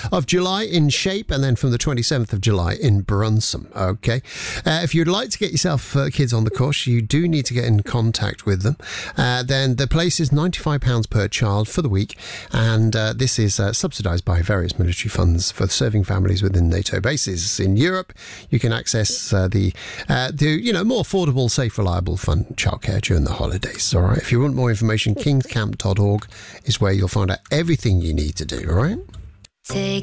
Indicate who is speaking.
Speaker 1: of July in Shape, and then from the 27th of July in Brunssum. Okay. If you'd like to get yourself kids on the course, you do need to get in contact with them. Then the place is £95 per child for the week, and this is subsidised by various military funds for serving families within NATO bases in Europe. You can access the more affordable, safe, reliable, fun childcare during the holidays. All right. If you want more information, kingscamp.org is where you'll find out everything you need to do. All right.